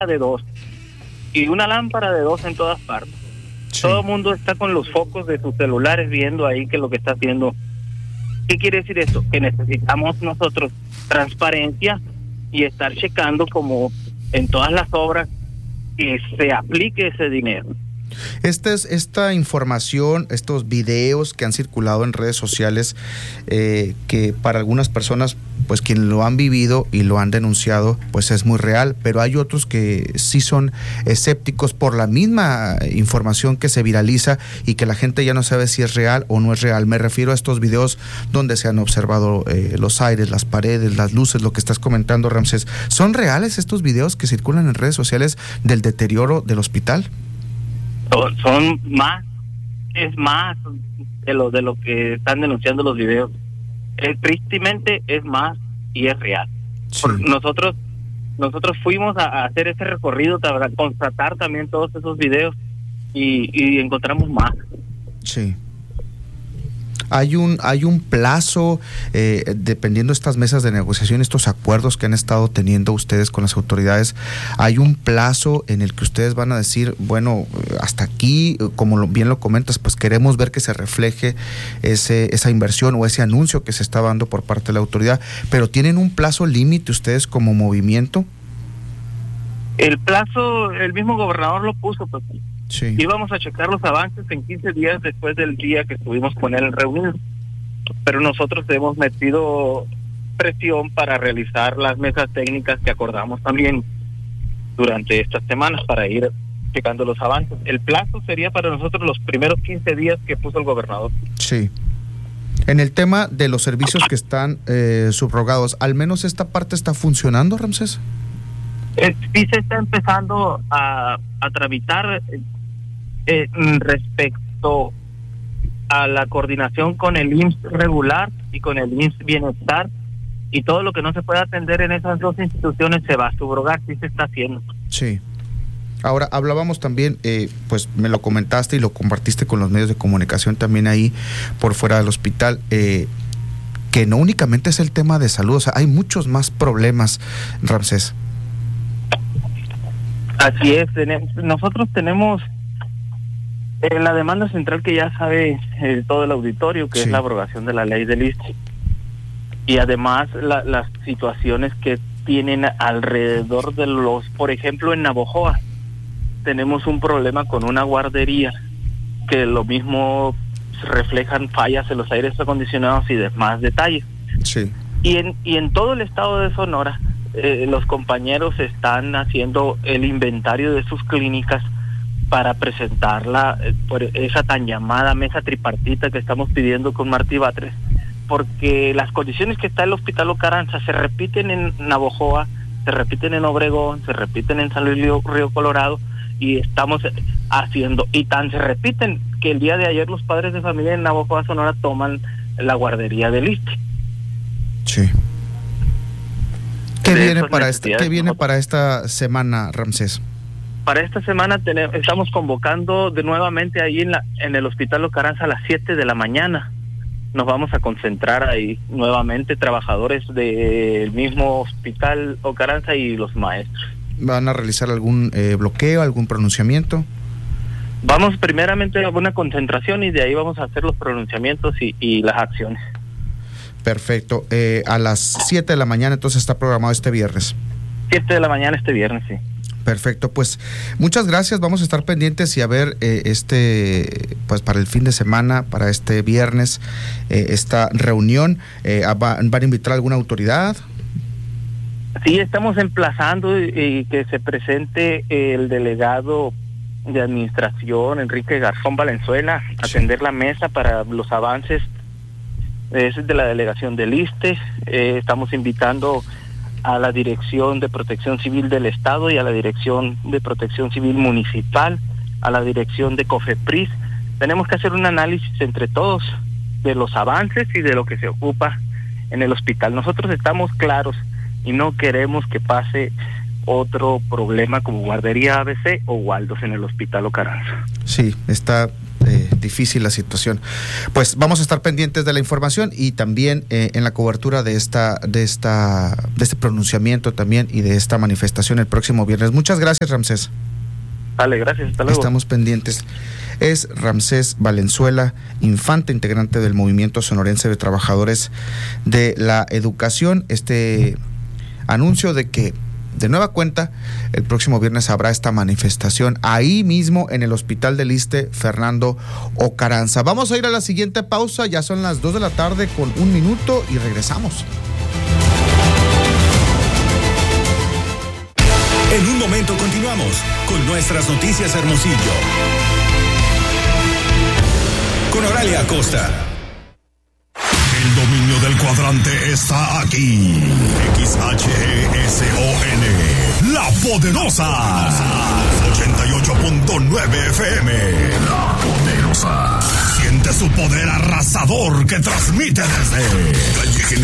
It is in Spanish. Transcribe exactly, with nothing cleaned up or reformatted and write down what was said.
de dos y una lámpara de dos en todas partes. Sí. Todo el mundo está con los focos de sus celulares viendo ahí que lo que está haciendo. ¿Qué quiere decir esto? Que necesitamos nosotros transparencia y estar checando, como en todas las obras, que se aplique ese dinero. Esta, es, esta información, estos videos que han circulado en redes sociales, eh, que para algunas personas, pues quienes lo han vivido y lo han denunciado, pues es muy real, pero hay otros que sí son escépticos por la misma información que se viraliza y que la gente ya no sabe si es real o no es real. Me refiero a estos videos donde se han observado eh, los aires, las paredes, las luces, lo que estás comentando, Ramsés. ¿Son reales estos videos que circulan en redes sociales del deterioro del hospital? Son, son más, es más de lo de lo que están denunciando los videos. Es, tristemente es más y es real. Sí. Nosotros nosotros fuimos a, a hacer ese recorrido para constatar también todos esos videos y, y encontramos más. Sí. Hay un hay un plazo, eh, dependiendo de estas mesas de negociación, estos acuerdos que han estado teniendo ustedes con las autoridades, hay un plazo en el que ustedes van a decir, bueno, hasta aquí, como lo, bien lo comentas, pues queremos ver que se refleje ese esa inversión o ese anuncio que se está dando por parte de la autoridad, pero ¿tienen un plazo límite ustedes como movimiento? El plazo, el mismo gobernador lo puso, pues. Sí. Íbamos a checar los avances en quince días después del día que estuvimos con él reunidos, pero nosotros hemos metido presión para realizar las mesas técnicas que acordamos también durante estas semanas para ir checando los avances. El plazo sería para nosotros los primeros quince días que puso el gobernador. Sí. En el tema de los servicios que están eh, subrogados, ¿al menos esta parte está funcionando, Ramsés? Eh, sí se está empezando a, a tramitar eh, respecto a la coordinación con el I M S S regular y con el I M S S Bienestar, y todo lo que no se puede atender en esas dos instituciones se va a subrogar, sí se está haciendo. Sí. Ahora, hablábamos también, eh, pues me lo comentaste y lo compartiste con los medios de comunicación también ahí por fuera del hospital, eh, que no únicamente es el tema de salud, o sea, hay muchos más problemas, Ramsés. Así es, tenemos, nosotros tenemos eh, la demanda central que ya sabe eh, todo el auditorio, que sí. Es la abrogación de la ley del I S S S T E, y además la, las situaciones que tienen alrededor de los, por ejemplo en Navojoa, tenemos un problema con una guardería, que lo mismo reflejan fallas en los aires acondicionados y demás detalles. Sí. Y en, y en todo el estado de Sonora, Eh, los compañeros están haciendo el inventario de sus clínicas para presentarla eh, por esa tan llamada mesa tripartita que estamos pidiendo con Martí Batres, porque las condiciones que está el Hospital Ocaranza se repiten en Navojoa, se repiten en Obregón, se repiten en San Luis Río, Río Colorado, y estamos haciendo, y tan se repiten que el día de ayer los padres de familia en Navojoa, Sonora, toman la guardería del I S S S T E. Sí. ¿Qué viene para esta, ¿Qué viene para esta semana, Ramsés? Para esta semana tenemos, estamos convocando de nuevamente ahí en la en el Hospital Ocaranza a las siete de la mañana. Nos vamos a concentrar ahí nuevamente, trabajadores del mismo Hospital Ocaranza y los maestros. ¿Van a realizar algún eh, bloqueo, algún pronunciamiento? Vamos primeramente a una concentración y de ahí vamos a hacer los pronunciamientos y, y las acciones. Perfecto. Eh, a las siete de la mañana entonces está programado este viernes. siete de la mañana este viernes, sí. Perfecto, pues muchas gracias, vamos a estar pendientes y a ver eh, este, pues para el fin de semana, para este viernes, eh, esta reunión, eh, ¿van a invitar a alguna autoridad? Sí, estamos emplazando y, y que se presente el delegado de administración, Enrique Garzón Valenzuela, sí. Atender la mesa para los avances. Es de la delegación del I S S S T E, eh, estamos invitando a la Dirección de Protección Civil del Estado y a la Dirección de Protección Civil Municipal, a la Dirección de COFEPRIS. Tenemos que hacer un análisis entre todos de los avances y de lo que se ocupa en el hospital. Nosotros estamos claros y no queremos que pase otro problema como guardería A B C o Waldos en el Hospital Ocaranza. Sí, está eh, difícil la situación. Pues vamos a estar pendientes de la información y también eh, en la cobertura de esta, de esta, de este pronunciamiento también y de esta manifestación el próximo viernes. Muchas gracias, Ramsés. Vale, gracias, hasta luego. Estamos pendientes. Es Ramsés Valenzuela, infante, integrante del Movimiento Sonorense de Trabajadores de la Educación. Este anuncio de que de nueva cuenta el próximo viernes habrá esta manifestación ahí mismo en el Hospital del Iste Fernando Ocaranza. Vamos a ir a la siguiente pausa, ya son las dos de la tarde con un minuto y regresamos. En un momento continuamos con nuestras noticias Hermosillo. Con Oralia Acosta. El dominio del cuadrante está aquí. X H E S O N, La Poderosa. ochenta y ocho punto nueve F M. La Poderosa. Siente su poder arrasador que transmite desde Calle